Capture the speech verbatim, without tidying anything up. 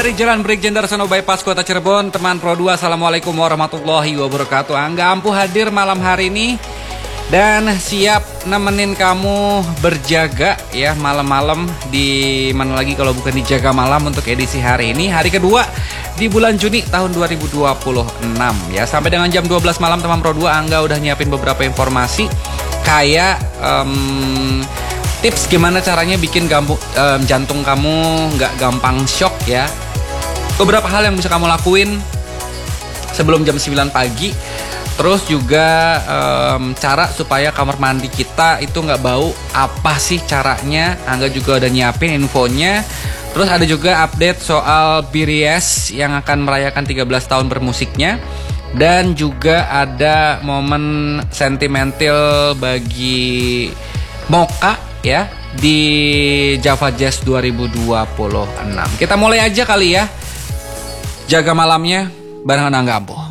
dari Jalan Brigjen Darsono Bypass Kota Cirebon, teman Pro dua, Assalamualaikum warahmatullahi wabarakatuh. Angga Ampuh hadir malam hari ini dan siap nemenin kamu berjaga ya malam-malam di mana lagi kalau bukan di Jaga Malam untuk edisi hari ini, hari kedua di bulan Juni tahun dua ribu dua puluh enam ya. Sampai dengan jam dua belas malam teman Pro dua, Angga udah nyiapin beberapa informasi kayak um, tips gimana caranya bikin gambu, um, jantung kamu nggak gampang shock ya. Beberapa hal yang bisa kamu lakuin sebelum jam sembilan pagi. Terus juga um, cara supaya kamar mandi kita itu nggak bau. Apa sih caranya? Angga juga udah nyiapin infonya. Terus ada juga update soal B R I E S yang akan merayakan tiga belas tahun bermusiknya. Dan juga ada momen sentimental bagi Mocha ya di Java Jazz dua ribu dua puluh enam. Kita mulai aja kali ya Jaga Malamnya barengan Angga Ampuh.